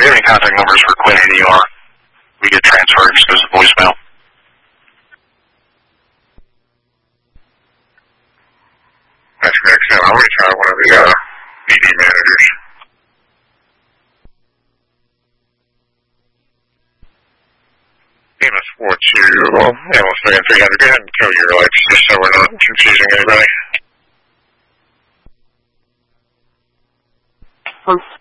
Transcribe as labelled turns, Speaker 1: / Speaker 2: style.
Speaker 1: Do you have any contact numbers for Quinn ADR? We get transferred just as a voicemail.
Speaker 2: That's correct, so I'll reach out one of the BD managers. EMS 42, Ambulance 3 and 300, go ahead and code your lights just so we're not confusing anybody.